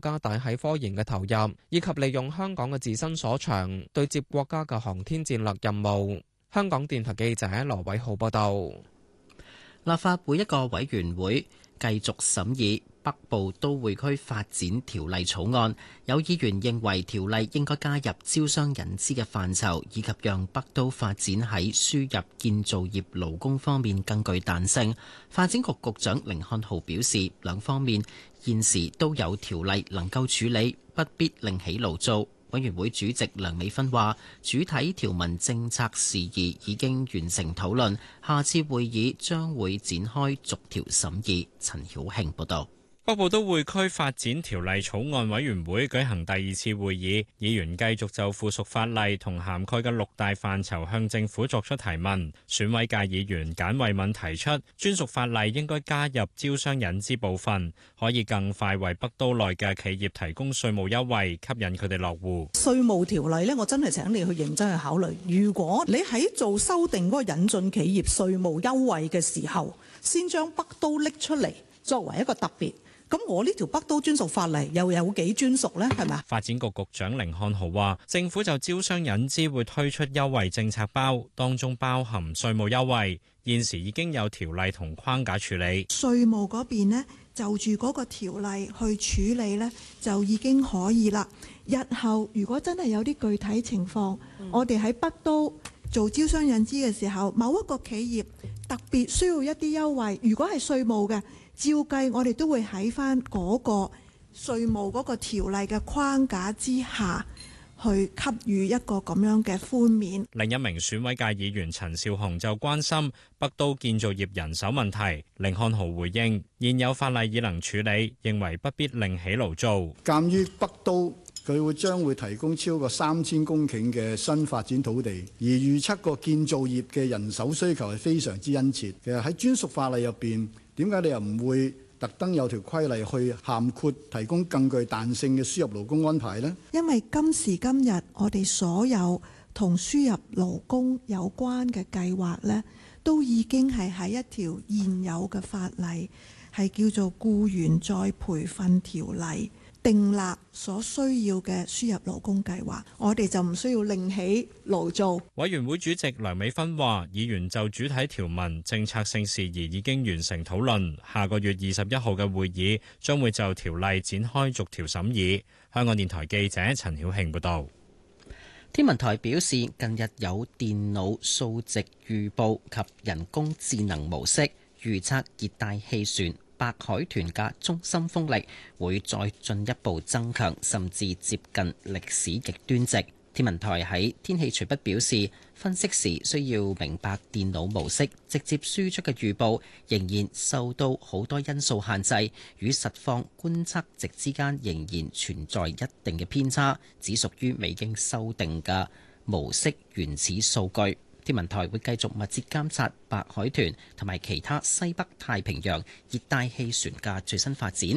加大喺科研嘅投入，以及利用香港嘅自身所長對接國家嘅航天戰略任務。香港電台記者羅偉浩報道。 立法會一個委員會繼續審議北部都會區發展條例草案，有議員認為條例應該加入招商引資嘅範疇，以及讓北都發展喺輸入建造業勞工方面更具彈性。發展局局長甯漢豪表示，兩方面現時都有條例能夠處理，不必另起爐灶。委員會主席梁美芬話，主體條文政策事宜已經完成討論，下次會議將會展開逐條審議。陳曉慶報道。 北部都會區發展條例草案委員會舉行第二次會議，議員繼續就附屬法例同涵蓋嘅6大範疇向政府作出提問。選委界議員簡慧敏提出，專屬法例應該加入招商引資部分，可以更快為北都內嘅企業提供稅務優惠，吸引佢哋落戶。 稅務條例呢，我真係請你去認真去考慮。如果你喺做修訂嗰個引進企業稅務優惠嘅時候，先將北都拎出嚟作為一個特別。咁我呢條北都專屬法例又有幾專屬呢？係咪？ 發展局局長甯漢豪話，政府就招商引資會推出優惠政策包，當中包含稅務優惠，現時已經有條例同框架處理。 稅務嗰邊呢，就住嗰個條例去處理呢，就已經可以啦。日後如果真係有啲具體情況，我哋喺北都做招商引資嘅時候，某一個企業特別需要一啲優惠，如果係稅務嘅，照計我哋都會喺翻嗰個稅務嗰個條例嘅框架之下去給予一個咁樣嘅寬免。 另一名選委界議員陳紹雄就關心北都建造業人手問題。甯漢豪回應，現有法例已能處理，認為不必另起爐灶。 鑑於北都佢將會提供超過3000公頃嘅新發展土地，而預測個建造業嘅人手需求係非常之殷切。其實喺專屬法例入邊，點解你又唔會特登有條規例去涵括提供更具彈性嘅輸入勞工安排呢？ 因為今時今日我哋所有同輸入勞工有關嘅計劃呢，都已經係喺一條現有嘅法例，係叫做僱員再培訓條例訂立所需要嘅輸入勞工計劃，我哋就唔需要另起爐灶。 委員會主席梁美芬話，議員就主體條文政策性事宜已經完成討論，下個月21號嘅會議將會就條例展開逐條審議。香港電台記者陳曉慶報道。 天文台表示，近日有電腦數值預報及人工智能模式預測熱帶氣旋白海豚嘅中心風力會再進一步增強，甚至接近歷史極端值。天文台喺天氣隨筆表示，分析時需要明白電腦模式直接輸出嘅預報仍然受到好多因素限制，與實況觀測值之間仍然存在一定嘅偏差，只屬於未經修訂嘅模式原始數據。天文台會繼續密切監察白海豚同埋其他西北太平洋熱帶氣旋嘅最新發展。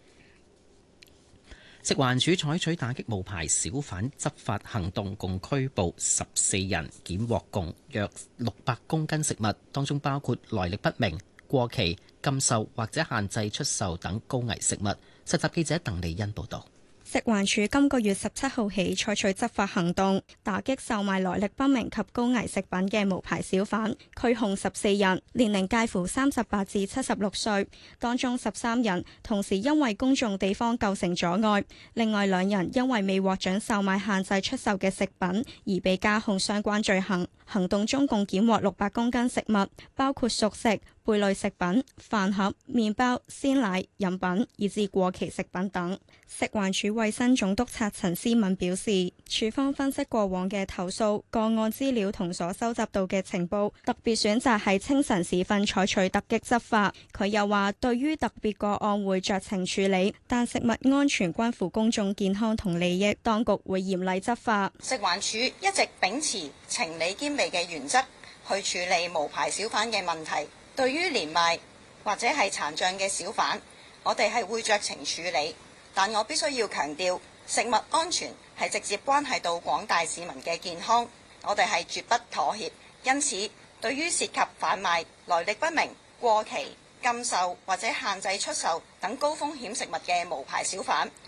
食環署採取打擊無牌小販執法行動，共拘捕14人，檢獲共約600公斤食物，當中包括來歷不明、過期、禁售或者限制出售等高危食物。實習記者鄧利欣報導。 食環署今個月17號起採取執法行動，打擊售賣來歷不明及高危食品嘅無牌小販，拘控14人，年齡介乎38至76歲，當中13人同時因為公眾地方構成阻礙，另外2人因為未獲准售賣限制出售嘅食品而被加控相關罪行。行動中共檢獲600公斤食物，包括熟食、貝類食品、飯盒、麵包、鮮奶、飲品以至過期食品等。食環署衛生總督察陳思敏表示，署方分析過往嘅投訴個案資料同所收集到嘅情報，特別選擇喺清晨時分採取突擊執法。佢又話，對於特別個案會酌情處理，但食物安全關乎公眾健康同利益，當局會嚴厲執法。 食環署一直秉持情理兼備嘅原則去處理無牌小販嘅問題。對於連賣或者係殘障嘅小販，我哋係會酌情處理，但我必須要強調，食物安全係直接關係到廣大市民嘅健康，我哋係絕不妥協。因此，對於涉及販賣來歷不明、過期、禁售或者限制出售等高風險食物嘅無牌小販，